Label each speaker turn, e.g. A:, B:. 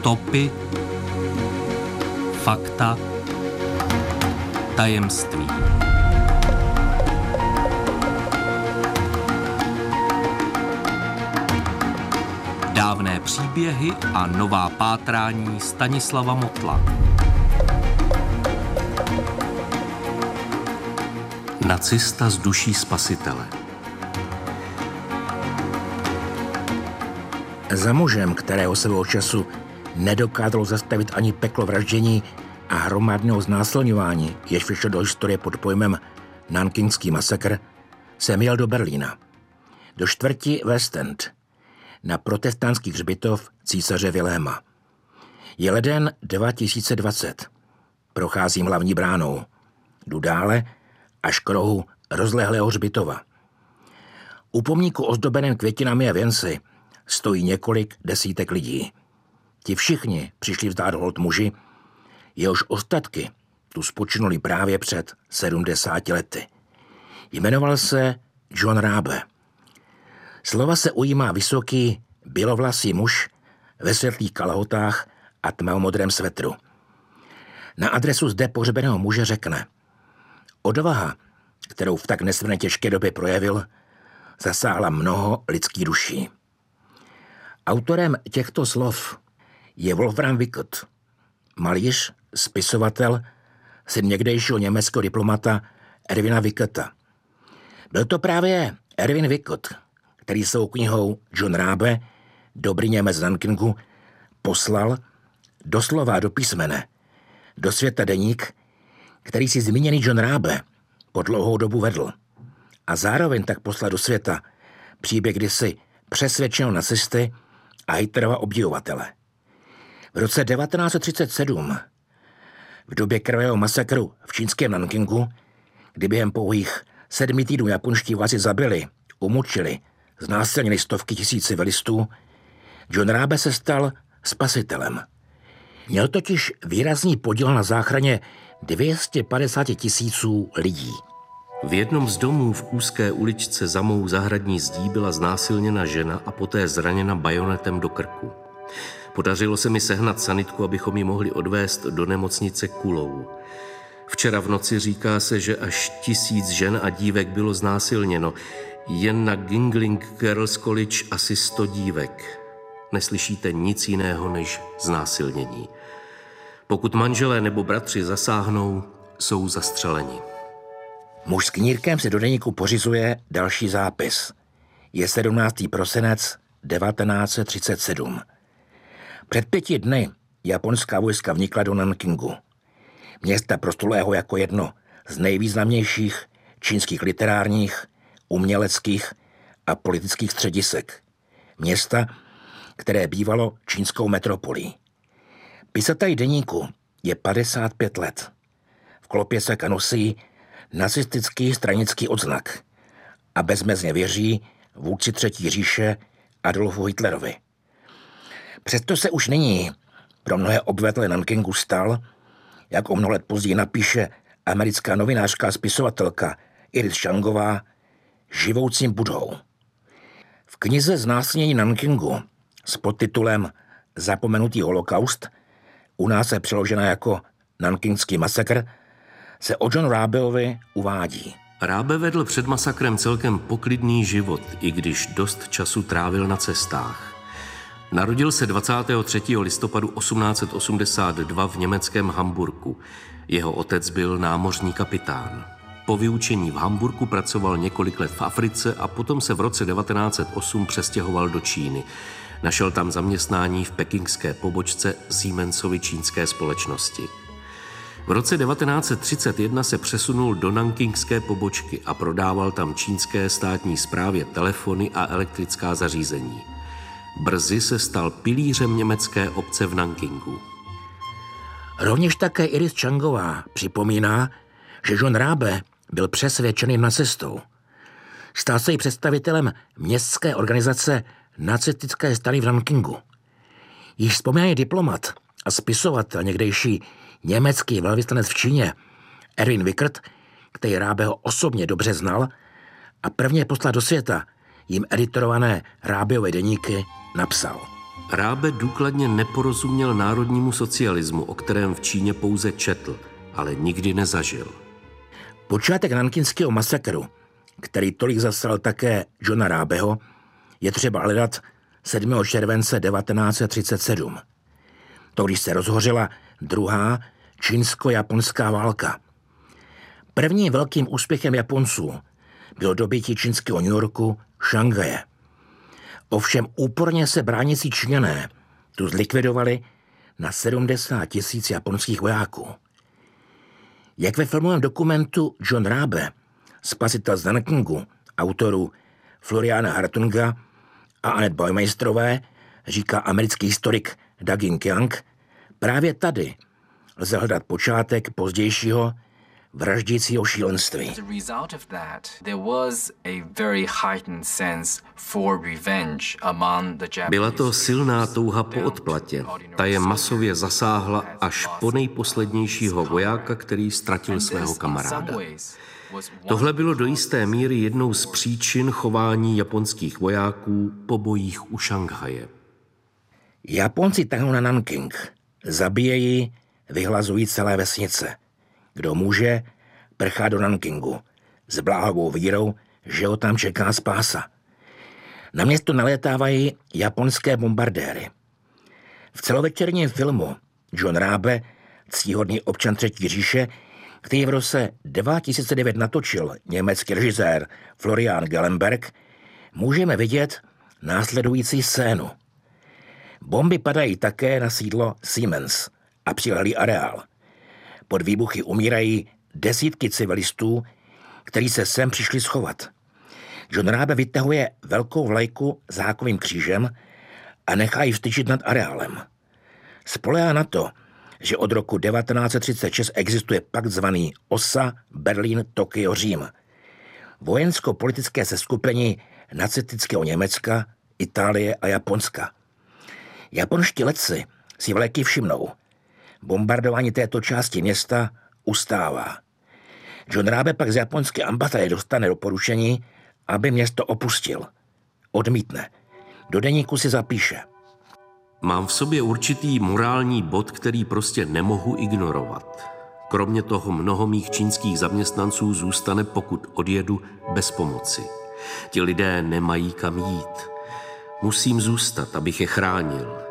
A: Stopy, fakta, tajemství. Dávné příběhy a nová pátrání Stanislava Motla. Nacista z duší spasitele.
B: Za mužem, kterého svého času nedokázalo zastavit ani peklo vraždění a hromadného znásilňování, jež vyšlo do historie pod pojmem Nankingský masakr, jsem jel do Berlína. Do čtvrti West End, na protestantský hřbitov císaře Viléma. Je leden 2020. Procházím hlavní bránou. Jdu dále až k rohu rozlehlého hřbitova. U pomníku ozdobeném květinami a věnci stojí několik desítek lidí. Ti všichni přišli vzdát hold muži, jehož ostatky tu spočinuli právě před 70 lety. Jmenoval se John Rabe. Slova se ujímá vysoký, bělovlasý muž ve světlých kalhotách a tmavomodrém svetru. Na adresu zde pohřbeného muže řekne: odvaha, kterou v tak nesmírně těžké době projevil, zasáhla mnoho lidských duší. Autorem těchto slov je Wolfram Wickert, malíř, spisovatel, syn někdejšího německého diplomata Erwina Wickerta. Byl to právě Erwin Wickert, který svou knihou John Rabe, Dobrý Němec z Nankingu, poslal doslova do písmene do světa deník, který si zmíněný John Rabe po dlouhou dobu vedl. A zároveň tak poslal do světa příběh kdysi přesvědčeného nacisty a Hitlerova obdivovatele. V roce 1937, v době krvavého masakru v čínském Nankingu, kdy během pouhých 7 týdnů japonští vlasy zabili, umučili, znásilnili stovky tisíc civilistů, John Rabe se stal spasitelem. Měl totiž výrazný podíl na záchraně 250 000 lidí.
A: V jednom z domů v úzké uličce za mou zahradní zdí byla znásilněna žena a poté zraněna bajonetem do krku. Podařilo se mi sehnat sanitku, abychom ji mohli odvést do nemocnice kulou. Včera v noci říká se, že až 1000 žen a dívek bylo znásilněno. Jen na Gingling Girls College asi 100 dívek. Neslyšíte nic jiného než znásilnění. Pokud manželé nebo bratři zasáhnou, jsou zastřeleni.
B: Muž s knírkem se do deníku pořizuje další zápis. Je 17. prosinec 1937. Před 5 dny japonská vojska vnikla do Nankingu. Města prostulého jako jedno z nejvýznamnějších čínských literárních, uměleckých a politických středisek. Města, které bývalo čínskou metropolí. Pisateli deníku je 55 let. V klopěsek nosí nacistický stranický odznak a bezmezně věří vůdci Třetí říše Adolfu Hitlerovi. Přesto se už nyní pro mnohé obyvatele Nankingu stal, jak o mnoho let později napíše americká novinářka a spisovatelka Iris Changová, živoucím Budhou. V knize Znásilnění Nankingu s podtitulem Zapomenutý holokaust, u nás je přeložena jako Nankingský masakr, se o John Rabeovi uvádí.
A: Rabe vedl před masakrem celkem poklidný život, i když dost času trávil na cestách. Narodil se 23. listopadu 1882 v německém Hamburku. Jeho otec byl námořní kapitán. Po vyučení v Hamburku pracoval několik let v Africe a potom se v roce 1908 přestěhoval do Číny. Našel tam zaměstnání v pekingské pobočce Siemensovy čínské společnosti. V roce 1931 se přesunul do nankingské pobočky a prodával tam čínské státní správě telefony a elektrická zařízení. Brzy se stal pilířem německé obce v Nankingu.
B: Rovněž také Iris Changová připomíná, že John Rabe byl přesvědčeným nacistou. Stal se i představitelem městské organizace nacistické strany v Nankingu. Již vzpomínaný diplomat a spisovatel, někdejší německý velvyslanec v Číně Erwin Wickert, který Rabeho osobně dobře znal a prvně poslal do světa jim editorované Rabeovy deníky, napsal:
A: Rábe důkladně neporozuměl národnímu socialismu, o kterém v Číně pouze četl, ale nikdy nezažil.
B: Počátek nankinského masakru, který tolik zasral také Johna Rábeho, je třeba hledat 7. července 1937. To, když se rozhořela druhá čínsko-japonská válka. Prvním velkým úspěchem Japonců bylo dobytí čínského New Yorku, Šanghaje. Ovšem úporně se bránící Číňané tu zlikvidovali na 70 000 japonských vojáků. Jak ve filmovém dokumentu John Rábe, Spasitel z Nankingu, autorů Floriana Hartunga a Annette Baumeisterové, říká americký historik Dagin Kiang, právě tady lze hledat počátek pozdějšího vraždícího šílenství.
A: Byla to silná touha po odplatě. Ta je masově zasáhla až po nejposlednějšího vojáka, který ztratil svého kamaráda. Tohle bylo do jisté míry jednou z příčin chování japonských vojáků po bojích u Šanghaje.
B: Japonci tahnou na Nanking, zabíjejí, vyhlazují celé vesnice. Kdo může, prchá do Nankingu s bláhovou vírou, že ho tam čeká spása. Na město nalétávají japonské bombardéry. V celovečerním filmu John Rábe, ctihodný občan Třetí říše, který v roce 2009 natočil německý režisér Florian Gallenberg, můžeme vidět následující scénu. Bomby padají také na sídlo Siemens a přilehlý areál. Pod výbuchy umírají desítky civilistů, kteří se sem přišli schovat. John Rábe vytahuje velkou vlajku s hákovým křížem a nechá ji vstyčit nad areálem. Spoléhá na to, že od roku 1936 existuje pakt zvaný OSA Berlín, Tokio, Řím. Vojensko-politické seskupení nacistického Německa, Itálie a Japonska. Japonští letci si vlajky všimnou. Bombardování této části města ustává. John Rábe pak z japonské ambasády dostane doporučení, aby město opustil. Odmítne. Do deníku si zapíše:
A: Mám v sobě určitý morální bod, který prostě nemohu ignorovat. Kromě toho mnoho mých čínských zaměstnanců zůstane, pokud odjedu, bez pomoci. Ti lidé nemají kam jít. Musím zůstat, abych je chránil.